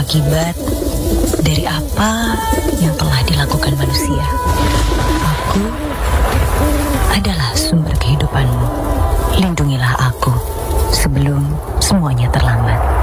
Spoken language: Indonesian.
akibat dari apa yang telah dilakukan manusia. Aku adalah sumber kehidupanmu. Lindungilah aku sebelum semuanya terlambat.